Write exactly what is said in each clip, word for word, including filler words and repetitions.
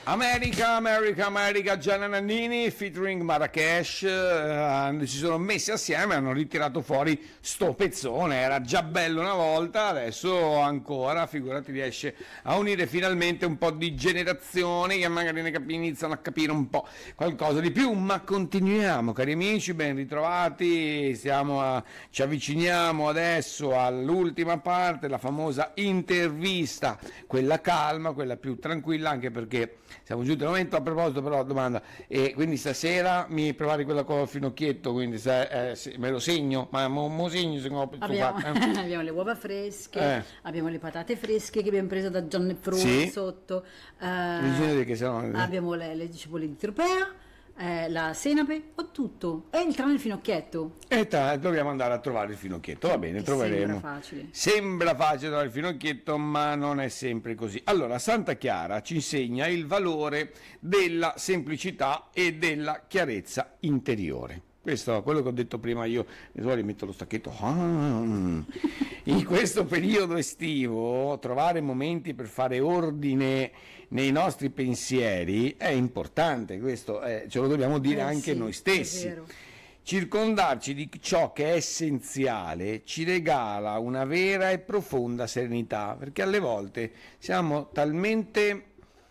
America, America, America, Gianna Nannini featuring Marrakesh, eh, si sono messi assieme e hanno ritirato fuori sto pezzone. Era già bello una volta, adesso ancora, figurati, riesce a unire finalmente un po' di generazioni che magari ne cap- iniziano a capire un po' qualcosa di più. Ma continuiamo, cari amici, ben ritrovati, siamo a, ci avviciniamo adesso all'ultima parte, la famosa intervista, quella calma, quella più tranquilla, anche perché siamo giunti al momento. A proposito, però, domanda, e quindi stasera mi prepari quella con il finocchietto, quindi se, eh, se, me lo segno, ma mo, mo segno se no, abbiamo, eh. abbiamo le uova fresche, eh. abbiamo le patate fresche che abbiamo preso da John Fruit, sì. sotto, eh, che sono... abbiamo le, le cipolle di tropea, eh, la senape, ho tutto, e il tranne il finocchietto. E ta, dobbiamo andare a trovare il finocchietto, va bene, che troveremo. Sembra facile. Sembra facile trovare il finocchietto, ma non è sempre così. Allora, Santa Chiara ci insegna il valore della semplicità e della chiarezza interiore. Questo è quello che ho detto prima io, mi metto lo stacchetto. Ah. In questo periodo estivo trovare momenti per fare ordine nei nostri pensieri è importante, questo è, ce lo dobbiamo dire eh, anche sì, noi stessi. Circondarci di ciò che è essenziale ci regala una vera e profonda serenità, perché alle volte siamo talmente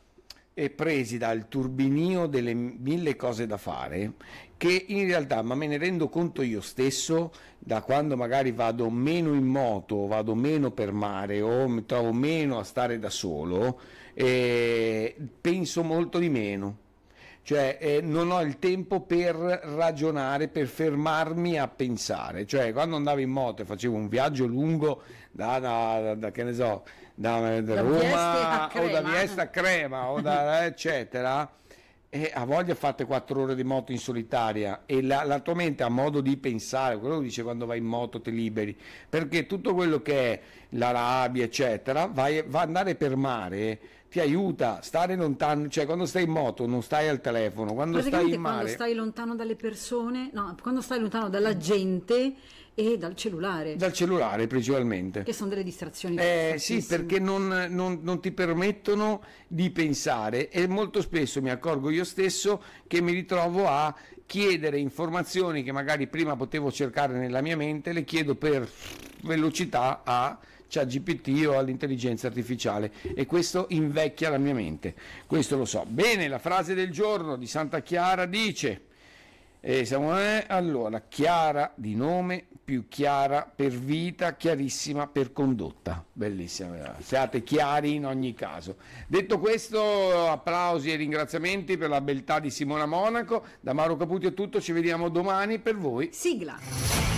e presi dal turbinio delle mille cose da fare che in realtà, ma me ne rendo conto io stesso, da quando magari vado meno in moto, vado meno per mare o mi trovo meno a stare da solo, eh, penso molto di meno. Cioè eh, non ho il tempo per ragionare, per fermarmi a pensare. Cioè quando andavo in moto e facevo un viaggio lungo da, da, da, da che ne so, da, da, da Roma o da Vieste a Crema o da eccetera, e a voglia fate quattro ore di moto in solitaria e la, la tua mente ha modo di pensare, quello che dice quando vai in moto ti liberi, perché tutto quello che è la rabbia eccetera vai, va a andare per mare, ti aiuta, stare lontano, cioè quando stai in moto non stai al telefono, quando stai in mare, quando stai lontano dalle persone, no, quando stai lontano dalla gente e dal cellulare. Dal cellulare principalmente. Che sono delle distrazioni. Eh sì, perché non, non, non ti permettono di pensare e molto spesso mi accorgo io stesso che mi ritrovo a chiedere informazioni che magari prima potevo cercare nella mia mente, le chiedo per velocità a ChatGPT o all'intelligenza artificiale e questo invecchia la mia mente, questo lo so. Bene, la frase del giorno di Santa Chiara dice, eh, siamo, eh, allora, chiara di nome, più chiara per vita, chiarissima per condotta. Bellissima, siate chiari in ogni caso. Detto questo, applausi e ringraziamenti per la beltà di Simona Monaco. Da Mauro Caputi è tutto, ci vediamo domani per voi. Sigla.